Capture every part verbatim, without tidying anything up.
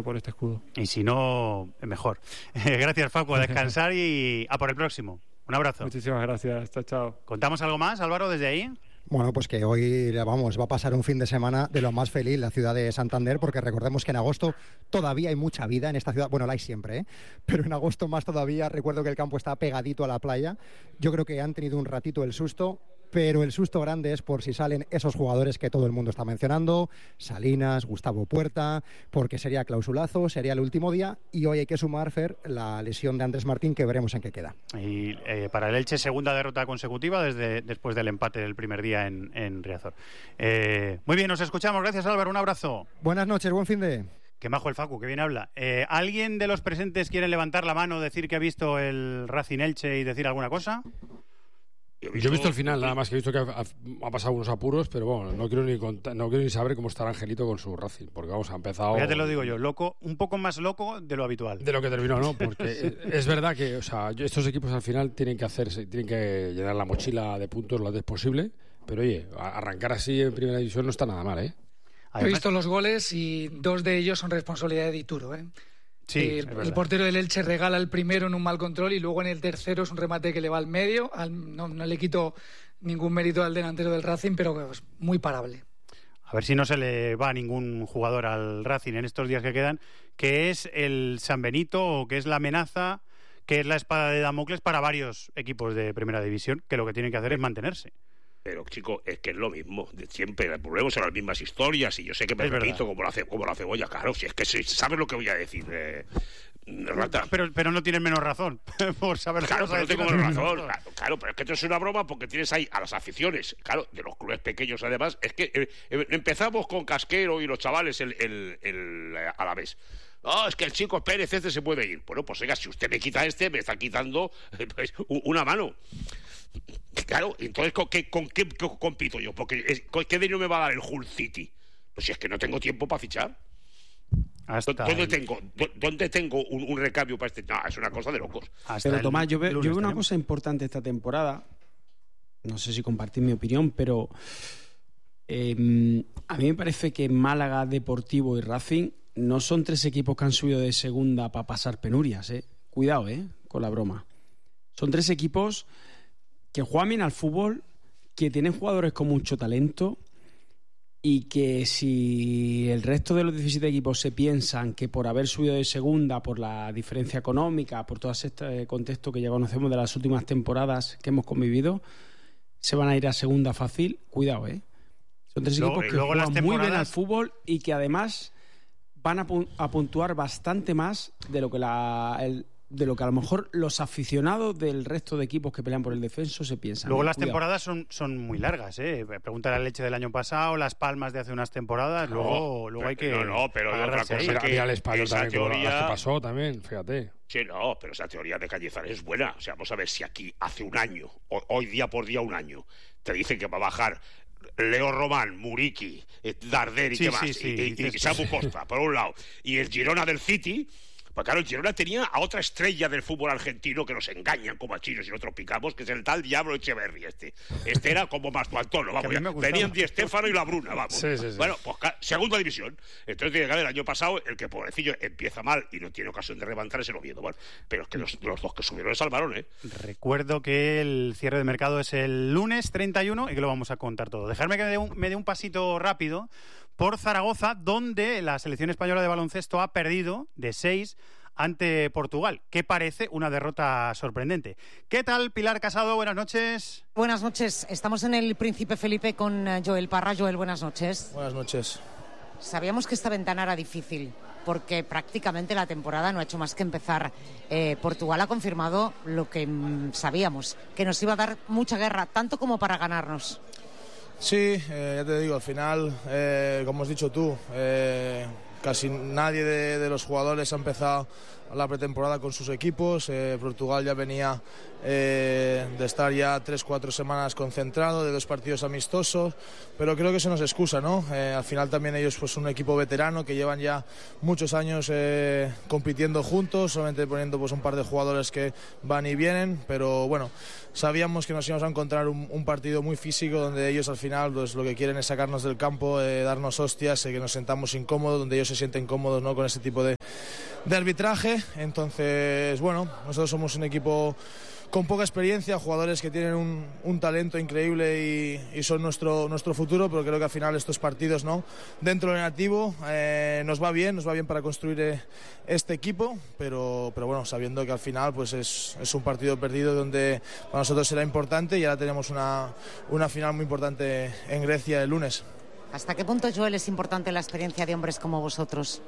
por este escudo. Y si no, mejor. Gracias, Facu, a descansar y a por el próximo. Un abrazo. Muchísimas gracias, chao, chao. ¿Contamos algo más, Álvaro, desde ahí? Bueno, pues que hoy, vamos, va a pasar un fin de semana de lo más feliz la ciudad de Santander, porque recordemos que en agosto todavía hay mucha vida en esta ciudad. Bueno, la hay siempre, ¿eh? Pero en agosto más todavía. Recuerdo que el campo está pegadito a la playa. Yo creo que han tenido un ratito el susto, pero el susto grande es por si salen esos jugadores que todo el mundo está mencionando, Salinas, Gustavo Puerta, porque sería clausulazo, sería el último día, y hoy hay que sumar, Fer, la lesión de Andrés Martín, que veremos en qué queda. Y eh, para el Elche, segunda derrota consecutiva desde después del empate del primer día en, en Riazor. Eh, muy bien, nos escuchamos. Gracias, Álvaro. Un abrazo. Buenas noches, buen fin de... Qué majo el Facu, que bien habla. Eh, ¿Alguien de los presentes quiere levantar la mano, decir que ha visto el Racing Elche y decir alguna cosa? Yo he, visto, Yo he visto el final, nada más que he visto que ha, ha pasado unos apuros, pero bueno, no quiero ni contar, no quiero ni saber cómo estará Angelito con su Racing, porque vamos, ha empezado... Pues ya te lo digo yo, loco, un poco más loco de lo habitual. De lo que terminó, ¿no? Porque es verdad que, o sea, estos equipos al final tienen que hacerse, tienen que llenar la mochila de puntos lo antes posible, pero oye, arrancar así en primera división no está nada mal, ¿eh? Además, he visto los goles y dos de ellos son responsabilidad de Dituro, ¿eh? Sí, el, el portero del Elche regala el primero en un mal control y luego en el tercero es un remate que le va al medio. Al, no, no le quito ningún mérito al delantero del Racing, pero es muy parable. A ver si no se le va a ningún jugador al Racing en estos días que quedan, que es el San Benito o que es la amenaza, que es la espada de Damocles para varios equipos de Primera División, que lo que tienen que hacer es mantenerse. Pero, chico, es que es lo mismo de siempre, volvemos a las mismas historias y yo sé que me es repito como la, ce como la cebolla, claro, si es que si, sabes lo que voy a decir, eh, Rata. Pero, pero no tienes menos razón por saber claro, que pero no tengo menos razón, claro, claro, pero es que esto es una broma porque tienes ahí a las aficiones, claro, de los clubes pequeños además, es que eh, eh, empezamos con Casquero y los chavales el, el, el, el a la vez. Oh, es que el chico Pérez este se puede ir. Bueno, pues oiga, si usted me quita este, me está quitando eh, pues, una mano. Claro, entonces ¿con qué, con qué compito yo? Porque es, ¿qué dinero me va a dar el Hull City? Pues si es que no tengo tiempo para fichar. ¿Dónde el... tengo, ¿Dónde tengo un, un recambio para este? No, es una cosa de locos. Hasta pero Tomás, yo, ve, yo veo una cosa importante esta temporada. No sé si compartís mi opinión, pero eh, a mí me parece que Málaga, Deportivo y Racing no son tres equipos que han subido de segunda para pasar penurias, ¿eh? Cuidado, ¿eh? Con la broma. Son tres equipos que juegan bien al fútbol, que tienen jugadores con mucho talento y que si el resto de los diecisiete equipos se piensan que por haber subido de segunda, por la diferencia económica, por todo este contexto que ya conocemos de las últimas temporadas que hemos convivido, se van a ir a segunda fácil, cuidado, ¿eh? Son tres luego, equipos que juegan temporadas... muy bien al fútbol y que además van a, pu a puntuar bastante más de lo que la... El, de lo que a lo mejor los aficionados del resto de equipos que pelean por el descenso se piensan. Luego eh, las cuidado. temporadas son, son muy largas, ¿eh? Pregunta la Leche del año pasado, Las Palmas de hace unas temporadas, no, luego, luego hay que... No, no, pero hay otra cosa ahí. que... al español también, teoría... que pasó también, fíjate. Sí, no, pero esa teoría de Cañizares es buena. O sea, vamos a ver si aquí hace un año, hoy día por día un año, te dicen que va a bajar Leo Román, Muriqui, Darder y sí, qué más, sí, sí, y, y, y Samu Costa, por un lado, y el Girona del City... Pues claro, el Girona tenía a otra estrella del fútbol argentino que nos engañan como a chinos y nosotros picamos, que es el tal Diablo Echeverri este. Este era como Mastroantono, vamos, ya. Venían Di Stéfano y la Bruna, vamos. Sí, sí, sí. Bueno, pues segunda división. Entonces tiene que haber el año pasado, el que pobrecillo empieza mal y no tiene ocasión de levantar ese Oviedo. Bueno, pero es que los, los dos que subieron le salvaron, ¿eh? Recuerdo que el cierre de mercado es el lunes treinta y uno y que lo vamos a contar todo. Dejarme que me dé un, me dé un pasito rápido por Zaragoza, donde la selección española de baloncesto ha perdido de seis ante Portugal, que parece una derrota sorprendente. ¿Qué tal, Pilar Casado? Buenas noches. Buenas noches. Estamos en el Príncipe Felipe con Joel Parra. Joel, buenas noches. Buenas noches. Sabíamos que esta ventana era difícil, porque prácticamente la temporada no ha hecho más que empezar. Eh, Portugal ha confirmado lo que mmm, sabíamos, que nos iba a dar mucha guerra, tanto como para ganarnos. Sí, eh, ya te digo, al final, eh, como has dicho tú, eh, casi nadie de, de los jugadores ha empezado la pretemporada con sus equipos. eh, Portugal ya venía eh, de estar ya tres cuatro semanas concentrado, de dos partidos amistosos, pero creo que se nos excusa, ¿no? Eh, al final también ellos pues un equipo veterano que llevan ya muchos años eh, compitiendo juntos, solamente poniendo pues un par de jugadores que van y vienen, pero bueno, sabíamos que nos íbamos a encontrar un, un partido muy físico donde ellos al final pues lo que quieren es sacarnos del campo, eh, darnos hostias, eh, que nos sentamos incómodos, donde ellos se sienten cómodos, ¿no? Con ese tipo de, de arbitraje. Entonces, bueno, nosotros somos un equipo con poca experiencia, jugadores que tienen un, un talento increíble y, y son nuestro, nuestro futuro, pero creo que al final estos partidos, ¿no?, dentro del negativo eh, nos va bien, nos va bien para construir eh, este equipo, pero, pero bueno, sabiendo que al final pues es, es un partido perdido donde para nosotros será importante y ahora tenemos una, una final muy importante en Grecia el lunes. ¿Hasta qué punto, Joel, es importante la experiencia de hombres como vosotros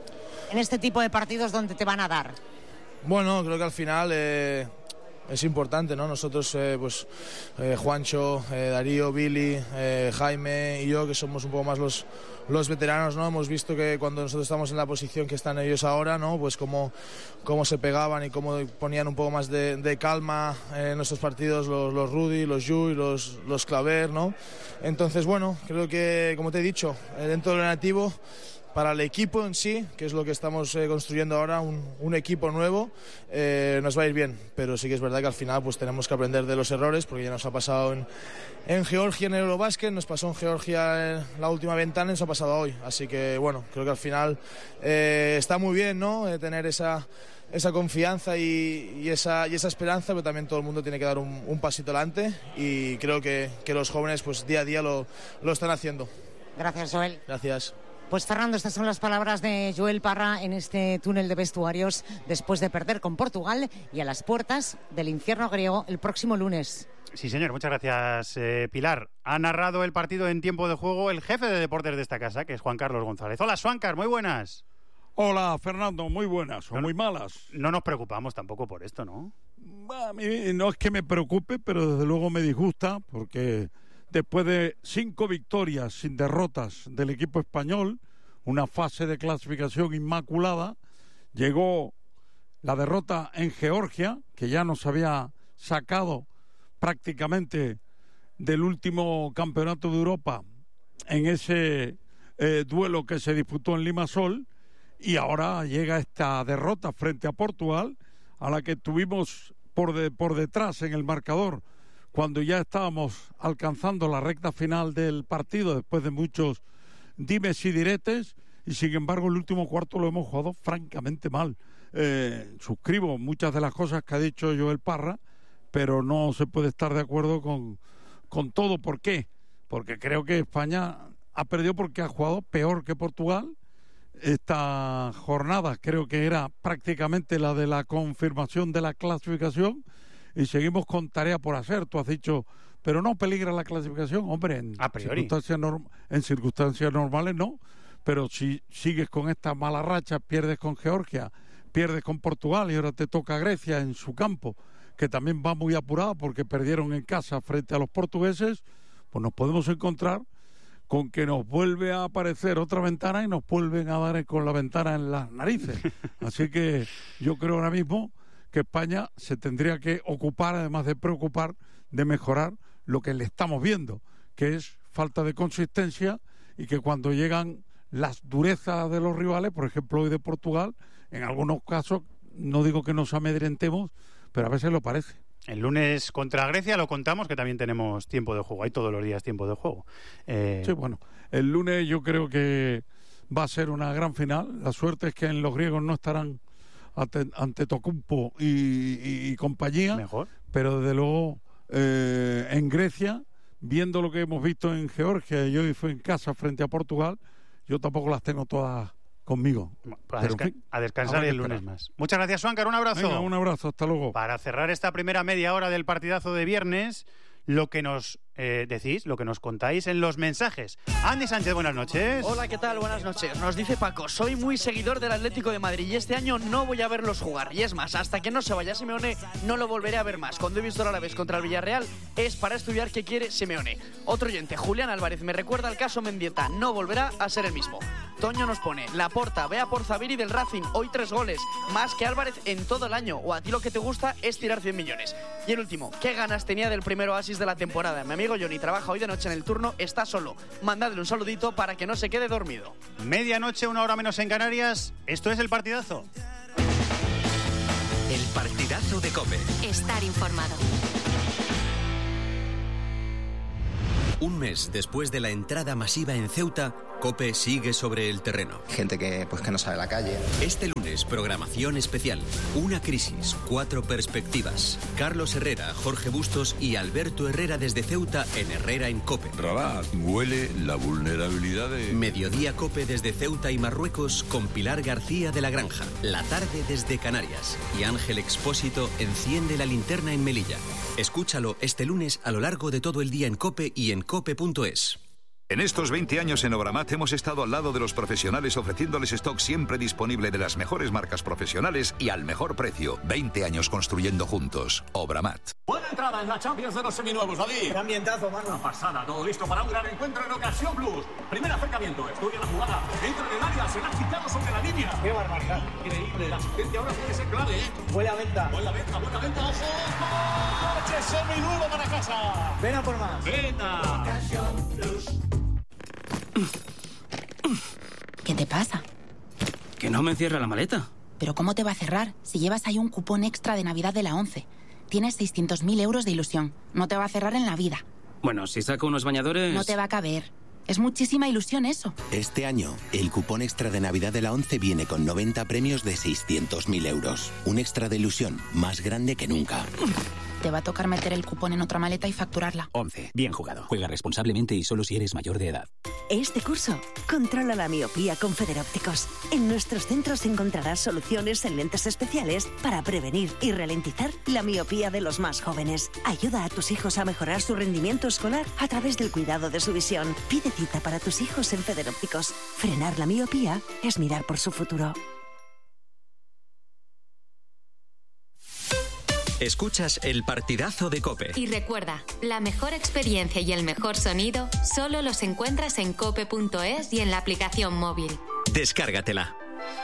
en este tipo de partidos donde te van a dar? Bueno, creo que al final eh, es importante, ¿no? Nosotros, eh, pues eh, Juancho, eh, Darío, Billy, eh, Jaime y yo, que somos un poco más los, los veteranos, ¿no? Hemos visto que cuando nosotros estamos en la posición que están ellos ahora, ¿no?, pues cómo, cómo se pegaban y cómo ponían un poco más de, de calma en nuestros partidos los, los Rudy, los Yu, los, los Claver, ¿no? Entonces, bueno, creo que, como te he dicho, dentro del negativo, para el equipo en sí, que es lo que estamos eh, construyendo ahora, un, un equipo nuevo, eh, nos va a ir bien, pero sí que es verdad que al final pues tenemos que aprender de los errores, porque ya nos ha pasado en, en Georgia en el Eurobasket, nos pasó en Georgia en la última ventana y nos ha pasado hoy, así que bueno, creo que al final eh, está muy bien, ¿no?, eh, tener esa, esa confianza y, y, esa, y esa esperanza, pero también todo el mundo tiene que dar un, un pasito adelante y creo que, que los jóvenes pues día a día lo, lo están haciendo. Gracias, Joel. Gracias. Pues Fernando, estas son las palabras de Joel Parra en este túnel de vestuarios después de perder con Portugal y a las puertas del infierno griego el próximo lunes. Sí, señor, muchas gracias, eh, Pilar. Ha narrado el partido en tiempo de juego el jefe de deportes de esta casa, que es Juan Carlos González. Hola, Juancar, muy buenas. Hola, Fernando, muy buenas o no, muy malas. No nos preocupamos tampoco por esto, ¿no? A mí no es que me preocupe, pero desde luego me disgusta, porque después de cinco victorias sin derrotas del equipo español, una fase de clasificación inmaculada, llegó la derrota en Georgia, que ya nos había sacado prácticamente del último campeonato de Europa en ese eh, duelo que se disputó en Limassol, y ahora llega esta derrota frente a Portugal, a la que tuvimos por, de, por detrás en el marcador cuando ya estábamos alcanzando la recta final del partido después de muchos dimes y diretes, y sin embargo el último cuarto lo hemos jugado francamente mal. Eh, suscribo muchas de las cosas que ha dicho Joel Parra, pero no se puede estar de acuerdo con, con todo. ¿Por qué? Porque creo que España ha perdido porque ha jugado peor que Portugal. Esta jornada creo que era prácticamente la de la confirmación de la clasificación y seguimos con tarea por hacer. Tú has dicho, pero no peligra la clasificación. Hombre, en, a priori. Circunstancias, norm- en circunstancias normales no, pero si sigues con esta mala racha, pierdes con Georgia, pierdes con Portugal y ahora te toca Grecia en su campo, que también va muy apurada porque perdieron en casa frente a los portugueses, pues nos podemos encontrar con que nos vuelve a aparecer otra ventana y nos vuelven a dar con la ventana en las narices. Así que yo creo ahora mismo que España se tendría que ocupar, además de preocupar, de mejorar lo que le estamos viendo, que es falta de consistencia, y que cuando llegan las durezas de los rivales, por ejemplo hoy de Portugal, en algunos casos, no digo que nos amedrentemos, pero a veces lo parece. El lunes contra Grecia lo contamos, que también tenemos tiempo de juego. Hay todos los días tiempo de juego. Eh... Sí, bueno, el lunes yo creo que va a ser una gran final. La suerte es que en los griegos no estarán ante, ante Tocumpo y, y, y compañía. Mejor. Pero desde luego eh, en Grecia, viendo lo que hemos visto en Georgia y hoy fue en casa frente a Portugal, yo tampoco las tengo todas conmigo. A, desca- fin, a descansar y el lunes más. Muchas gracias, Juancar. Un abrazo. Venga, un abrazo. Hasta luego. Para cerrar esta primera media hora del partidazo de viernes, lo que nos eh, decís, lo que nos contáis en los mensajes. Andy Sánchez, buenas noches. Hola, ¿qué tal? Buenas noches. Nos dice Paco, soy muy seguidor del Atlético de Madrid y este año no voy a verlos jugar. Y es más, hasta que no se vaya Simeone, no lo volveré a ver más. Cuando he visto el Alavés contra el Villarreal, es para estudiar qué quiere Simeone. Otro oyente, Julián Álvarez, me recuerda al caso Mendieta, no volverá a ser el mismo. Toño nos pone, Laporta, vea por Zaviri del Racing, hoy tres goles, más que Álvarez en todo el año, o a ti lo que te gusta es tirar cien millones. Y el último, ¿qué ganas tenía del primer oasis de la temporada? Mi amigo Johnny trabaja hoy de noche en el turno, está solo. Mandadle un saludito para que no se quede dormido. Medianoche, una hora menos en Canarias, esto es El Partidazo. El Partidazo de COPE. Estar informado. Un mes después de la entrada masiva en Ceuta, COPE sigue sobre el terreno. Gente que, pues, que no sabe la calle. Este lunes Deportes, programación especial. Una crisis, cuatro perspectivas. Carlos Herrera, Jorge Bustos y Alberto Herrera desde Ceuta en Herrera en COPE. Rabat, huele la vulnerabilidad de... Mediodía COPE desde Ceuta y Marruecos con Pilar García de la Granja. La tarde desde Canarias. Y Ángel Expósito enciende la linterna en Melilla. Escúchalo este lunes a lo largo de todo el día en COPE y en cope punto es. En estos veinte años en Obramat hemos estado al lado de los profesionales ofreciéndoles stock siempre disponible de las mejores marcas profesionales y al mejor precio. veinte años construyendo juntos. Obramat. Buena entrada en la Champions de los seminuevos, David. Qué ambientazo, mano. Una pasada, todo listo para un gran encuentro en Ocasión Plus. Primer acercamiento, estudia la jugada, entra en el área, se la ha quitado sobre la línea. Qué barbaridad. Increíble, la asistencia ahora puede ser clave, ¿eh? Huele a venta. Buena venta, buena venta, ojo. ¡Coche seminuevo para casa! Ven a por más. Venga. Ocasión Plus. ¿Qué te pasa? Que no me cierra la maleta. ¿Pero cómo te va a cerrar si llevas ahí un cupón extra de Navidad de la ONCE? Tienes seiscientos mil euros de ilusión. No te va a cerrar en la vida. Bueno, si saco unos bañadores... No te va a caber. Es muchísima ilusión eso. Este año, el cupón extra de Navidad de la ONCE viene con noventa premios de seiscientos mil euros. Un extra de ilusión más grande que nunca. Te va a tocar meter el cupón en otra maleta y facturarla. ONCE. Bien jugado. Juega responsablemente y solo si eres mayor de edad. Este curso, controla la miopía con Federópticos. En nuestros centros encontrarás soluciones en lentes especiales para prevenir y ralentizar la miopía de los más jóvenes. Ayuda a tus hijos a mejorar su rendimiento escolar a través del cuidado de su visión. Pide cita para tus hijos en Federópticos. Frenar la miopía es mirar por su futuro. Escuchas el partidazo de COPE. Y recuerda, la mejor experiencia y el mejor sonido solo los encuentras en cope punto es y en la aplicación móvil. Descárgatela.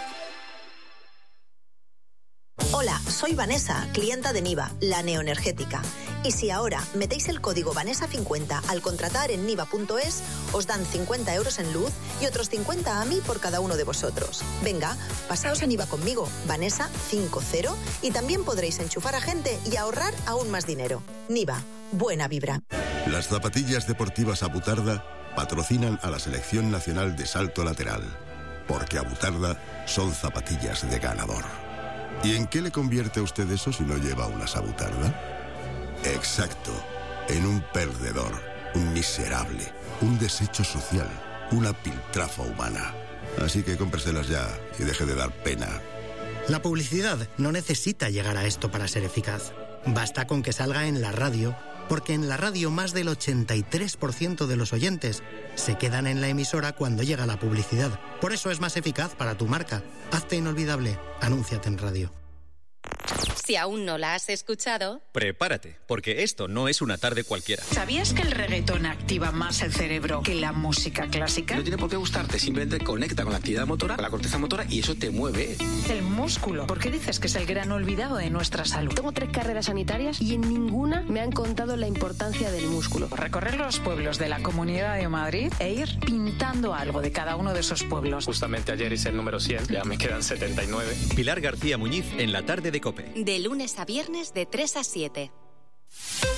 Hola, soy Vanessa, clienta de Niva, la neoenergética. Y si ahora metéis el código Vanessa cincuenta al contratar en niva punto es, os dan cincuenta euros en luz y otros cincuenta a mí por cada uno de vosotros. Venga, pasaos a Niva conmigo, Vanessa cincuenta, y también podréis enchufar a gente y ahorrar aún más dinero. Niva, buena vibra. Las zapatillas deportivas Abutarda patrocinan a la Selección Nacional de Salto Lateral, porque Abutarda son zapatillas de ganador. ¿Y en qué le convierte a usted eso si no lleva unas Abutarda? Exacto, en un perdedor, un miserable, un desecho social, una piltrafa humana. Así que cómpreselas ya y deje de dar pena. La publicidad no necesita llegar a esto para ser eficaz. Basta con que salga en la radio, porque en la radio más del ochenta y tres por ciento de los oyentes se quedan en la emisora cuando llega la publicidad. Por eso es más eficaz para tu marca. Hazte inolvidable. Anúnciate en radio. Si aún no la has escuchado... Prepárate, porque esto no es una tarde cualquiera. ¿Sabías que el reggaetón activa más el cerebro que la música clásica? No tiene por qué gustarte, simplemente conecta con la actividad motora, con la corteza motora, y eso te mueve. El músculo. ¿Por qué dices que es el gran olvidado de nuestra salud? Tengo tres carreras sanitarias y en ninguna me han contado la importancia del músculo. Recorrer los pueblos de la Comunidad de Madrid e ir pintando algo de cada uno de esos pueblos. Justamente ayer hice el número cien, ya me quedan setenta y nueve. Pilar García Muñiz en la tarde de COPE. De lunes a viernes de tres a siete.